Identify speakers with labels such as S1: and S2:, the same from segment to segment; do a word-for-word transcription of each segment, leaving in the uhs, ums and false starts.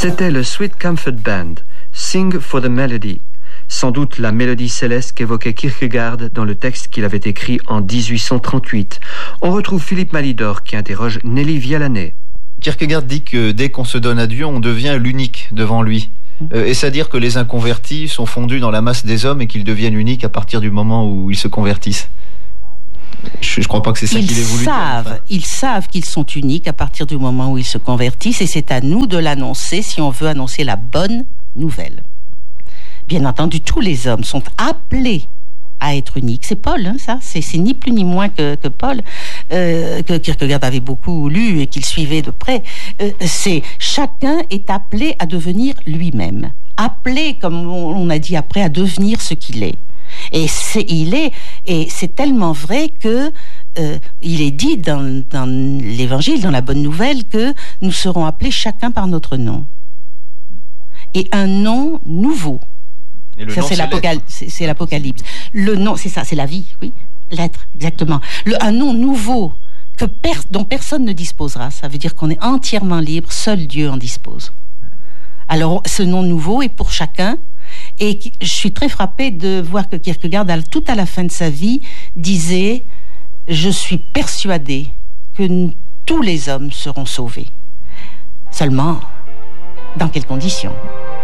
S1: C'était le Sweet Comfort Band, Sing for the Melody, sans doute la mélodie céleste qu'évoquait Kierkegaard dans le texte qu'il avait écrit en dix-huit cent trente-huit. On retrouve Philippe Malidor qui interroge Nelly Vialanet.
S2: Kierkegaard dit que dès qu'on se donne à Dieu, on devient l'unique devant lui. Euh, Est-ce à dire que les inconvertis sont fondus dans la masse des hommes et qu'ils deviennent uniques à partir du moment où ils se convertissent ? Je ne crois pas que c'est ça
S3: ils
S2: qu'il ait voulu
S3: savent,
S2: dire. Enfin.
S3: Ils savent qu'ils sont uniques à partir du moment où ils se convertissent et c'est à nous de l'annoncer si on veut annoncer la bonne nouvelle. Bien entendu, tous les hommes sont appelés à être uniques. C'est Paul, hein, ça. C'est, c'est ni plus ni moins que, que Paul, euh, que Kierkegaard avait beaucoup lu et qu'il suivait de près. Euh, c'est chacun est appelé à devenir lui-même. Appelé, comme on a dit après, à devenir ce qu'il est. Et c'est, il est, et c'est tellement vrai que euh, il est dit dans, dans l'Évangile, dans la Bonne Nouvelle, que nous serons appelés chacun par notre nom. Et un nom nouveau.
S2: Et le
S3: ça,
S2: nom,
S3: c'est,
S2: c'est,
S3: l'apocal- c'est, c'est l'Apocalypse. Le nom, c'est ça, c'est la vie, oui. L'être, exactement. Le, un nom nouveau que per, dont personne ne disposera. Ça veut dire qu'on est entièrement libre, seul Dieu en dispose. Alors, ce nom nouveau est pour chacun. Et je suis très frappée de voir que Kierkegaard, tout à la fin de sa vie, disait « Je suis persuadé que n- tous les hommes seront sauvés. » Seulement, dans quelles conditions ?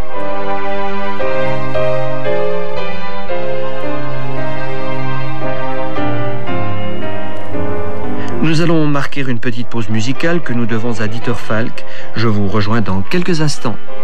S1: Nous allons marquer une petite pause musicale que nous devons à Dieter Falk. Je vous rejoins dans quelques instants.